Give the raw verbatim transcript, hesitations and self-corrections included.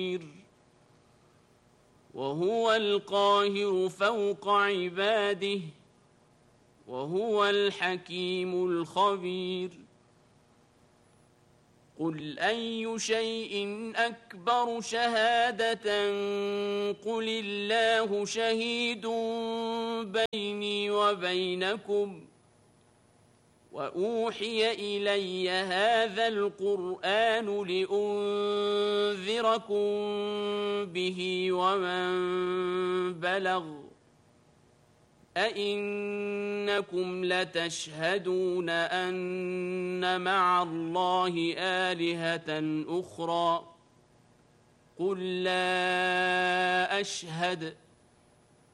وهو القاهر فوق عباده وهو الحكيم الخبير. قل أي شيء أكبر شهادة قل الله شهيد بيني وبينكم وأوحي إلي هذا القرآن لأنذركم به ومن بلغ أئنكم لتشهدون أن مع الله آلهة أخرى قل لا أشهد